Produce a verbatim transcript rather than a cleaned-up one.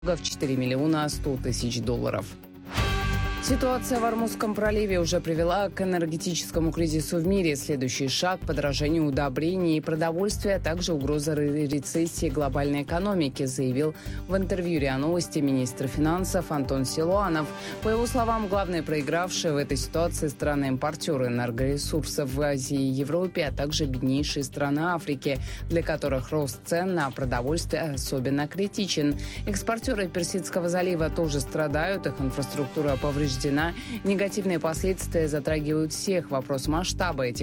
в четыре миллиона сто тысяч долларов. Ситуация в Ормузском проливе уже привела к энергетическому кризису в мире. Следующий шаг – подорожание удобрений и продовольствия, а также угроза рецессии глобальной экономики, заявил в интервью РИА Новости министр финансов Антон Силуанов. По его словам, главные проигравшие в этой ситуации страны-импортеры энергоресурсов в Азии и Европе, а также беднейшие страны Африки, для которых рост цен на продовольствие особенно критичен. Экспортеры Персидского залива тоже страдают, их инфраструктура повреждена. Негативные последствия затрагивают всех. Вопрос масштаба этих